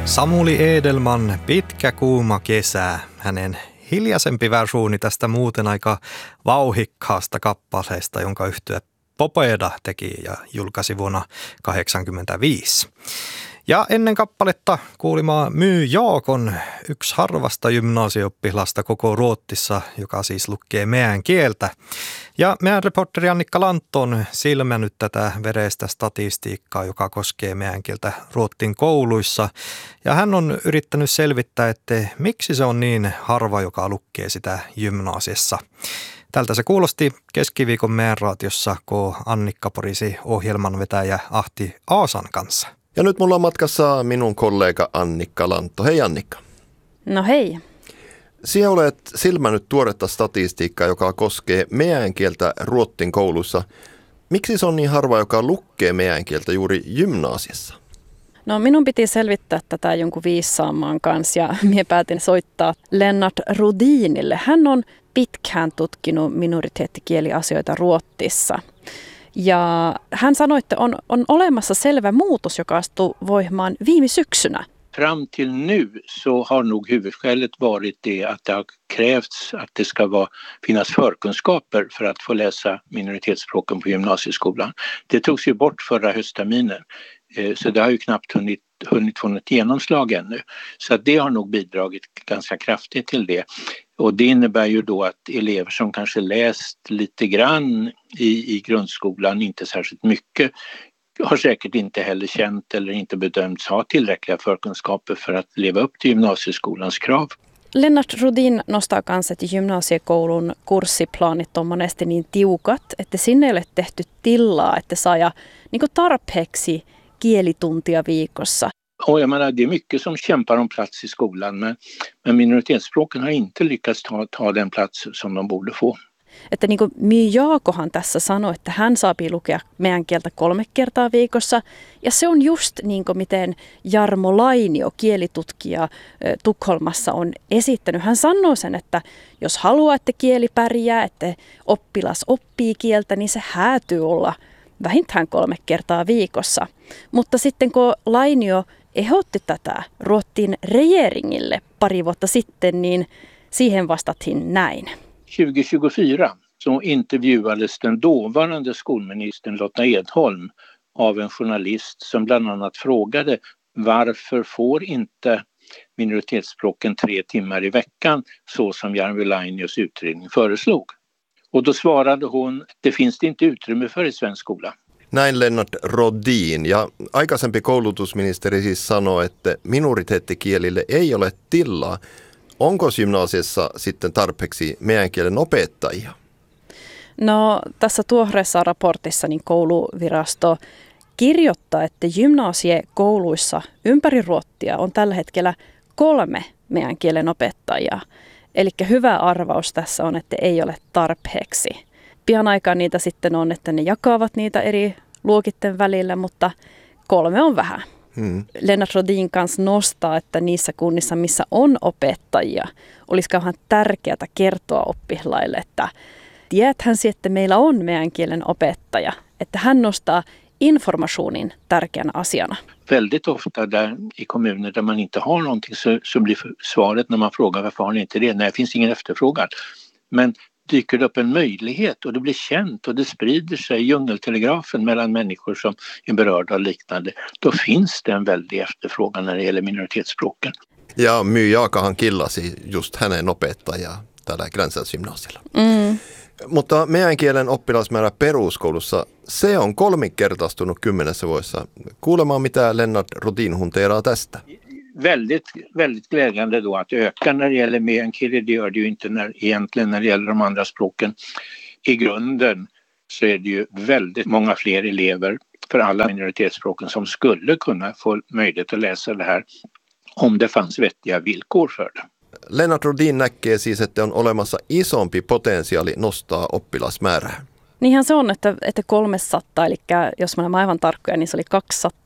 Samuli Edelman, Pitkä kuuma kesä, hänen hiljaisempi versuuni tästä muuten aika vauhikkaasta kappaleesta, jonka yhtye Popeda teki ja julkaisi vuonna 1985. Ja ennen kappaletta kuulimaa Myy Jaakon, yksi harvasta gymnasiooppilasta koko Ruotsissa, joka siis lukee meidän kieltä. Ja meidän reporteri Annikka Lantto on silmännyt tätä vereistä statistiikkaa, joka koskee meidän kieltä Ruotsin kouluissa. Ja hän on yrittänyt selvittää, että miksi se on niin harva, joka lukee sitä gymnasiassa. Tältä se kuulosti keskiviikon meidän raatiossa, kun Annikka porisi ohjelmanvetäjä Ahti Aasan kanssa. Ja nyt mulla on matkassa minun kollega Annikka Lantto. Hei Annikka. No hei. Sinä olet silmännyt tuoretta statistiikkaa, joka koskee meidän kieltä Ruotsin koulussa. Miksi se on niin harva, joka lukee meidän kieltä juuri gymnasiassa? No minun piti selvittää tätä jonkun viisaamaan kanssa ja minä päätin soittaa Lennart Rodinille. Hän on pitkään tutkinut minoriteettikieliasioita Ruotsissa. Ja hän sanoi, että on olemassa selvä muutos, joka astui voimaan viime syksynä. Fram till nu så har nog huvudskälet varit det att det har krävts att det ska finnas förkunskaper för att få läsa minoritetsspråken på gymnasieskolan. Det togs ju bort förra höstterminen, så det har ju knappt hunnit få något genomslag ännu. Så att det har nog bidragit ganska kraftigt till det. Och det innebär ju då att elever som kanske läst lite grann i grundskolan, inte särskilt mycket, har säkert inte heller känt eller inte bedömts ha tillräckliga förkunskaper för att leva upp till gymnasieskolans krav. Lennart Rodin nostaa kanssa, että gymnasiekoulun kurssiplaanit on monesti niin tiukat, että sinne ei ole tehty tilaa, että saa niin tarpeeksi kielituntia viikossa. Och jag menar, det är mycket som kämpar om plats i skolan, men minoritetsspråken har inte lyckats ta den plats som de borde få. Että niin kuin Myy Jaakohan tässä sanoi, että hän saapii lukea meidän kieltä 3 kertaa viikossa. Ja se on just niin kuin miten Jarmo Lainio, kielitutkija Tukholmassa, on esittänyt. Hän sanoi sen, että jos haluaa, että kieli pärjää, että oppilas oppii kieltä, niin se häätyy olla vähintään 3 kertaa viikossa. Mutta sitten kun Lainio ehdotti tätä Ruotsin regeringille pari vuotta sitten, niin siihen vastattiin näin. 2024 så intervjuades den dåvarande skolministern Lotta Edholm av en journalist som bland annat frågade varför får inte minoritetsspråken 3 timmar i veckan så som Jarmo Lainios utredning föreslog. Och då svarade hon, det finns det inte utrymme för i svensk skola. Näin Lennart Rodin, ja aikaisempi koulutusministeri siis sanoi, että minoriteettikielille ei ole tilaa. Onko gymnasiassa sitten tarpeeksi meidän kielen opettajia? No tässä tuoreessa raportissa niin kouluvirasto kirjoittaa, että gymnasiekouluissa ympäri Ruotsia on tällä hetkellä 3 meidän kielen opettajaa. Eli hyvä arvaus tässä on, että ei ole tarpeeksi. Pian aikaa niitä sitten on, että ne jakavat niitä eri luokitten välillä, mutta 3 on vähän. Lennart Rodin kanssa nostaa, että niissä kunnissa, missä on opettajia, olisi kauhean tärkeää kertoa oppilaille, että tiedäthän si, että meillä on meidän kielen opettaja, että hän nostaa informationin tärkeänä asiana. Väldigt ofta där i kommuner där man inte har någonting så blir svaret när man frågar varför har ni inte det? Nej, det finns ingen efterfrågan. Men dyker det upp en möjlighet och det blir känt och det sprider sig djungeltelegrafen mellan människor som är berörda och liknande, då finns det en väldig efterfrågan när det gäller minoritetsspråken. Ja Myy Jaakahan killasi just hänen opettajaa täällä Gränsälsgymnasialla. Mutta meidän kielen oppilasmäärä peruskoulussa, se on 3-kertaistunut 10 vuodessa. Kuulemaan mitä Lennart Rodin hunteeraa tästä. Väldigt glädjande då att öka när det gäller meänkieli. Det gör det ju inte egentligen när det gäller de andra språken. I grunden så är det ju väldigt många fler elever för alla minoritetsspråken som skulle kunna få möjlighet att läsa det här om det fanns vettiga villkor för det. Lennart Rodin näkee siis, että on olemassa isompi potentiaali nostaa oppilasmäärää. Niinhän se on, että 300, eli jos mä olen aivan tarkkoja, niin se oli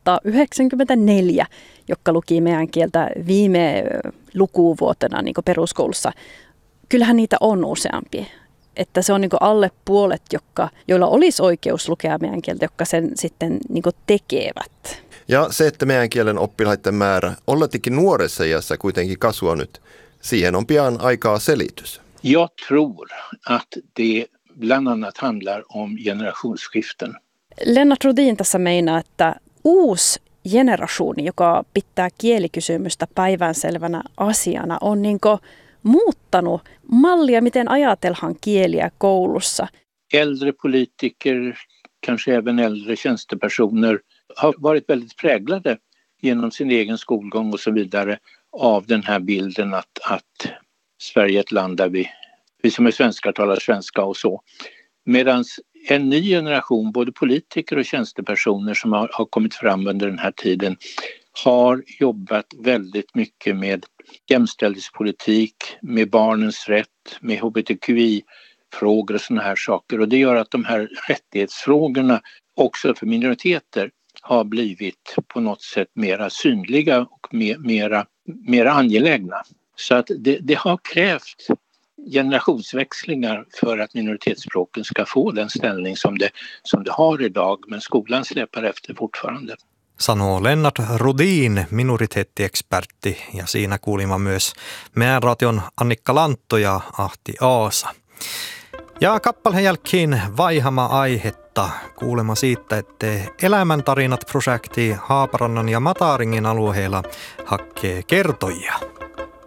294, jotka luki meidän kieltä viime lukuvuotena niin peruskoulussa. Kyllähän niitä on useampi. Että se on niin alle puolet, joilla olisi oikeus lukea meidän kieltä, jotka sen sitten niin tekevät. Ja se, että meidän kielen oppilaiden määrä olletikin nuoressa iässä kuitenkin kasvaa nyt, siihen on pian aikaa selitys. Jag tror att det bland annat handlar om generationsskiften. Lennart Rodin tässä meinaa, että uusi generationi, joka pitää kielikysymystä päivänselvänä asiana, on muuttanut mallia, miten ajatellaan kieliä koulussa. Äldre politiker, kanske även äldre tjänstepersoner har varit väldigt präglade genom sin egen skolgång och så vidare av den här bilden att Sverige är ett land där vi som är svenskar talar svenska och så. Medan en ny generation, både politiker och tjänstepersoner som har kommit fram under den här tiden, har jobbat väldigt mycket med jämställdhetspolitik, med barnens rätt, med hbtqi-frågor och såna här saker. Och det gör att de här rättighetsfrågorna också för minoriteter har blivit på något sätt mera synliga och mera angelägna. Så att det har krävt generationsväxlingar för att minoritetsspråken ska få den ställning som det har idag, men skolan släpar efter fortfarande. Sanoo Lennart Rodin, minoriteettiekspertti, ja siinä kuulimme myös meidän radion Annikka Lantto ja Ahti Aasa. Ja kappaleen jälkeen vaihama aihetta kuulema siitä, että elämäntarinat projekti Haaparannan ja Mataringin alueella hakkee kertojia.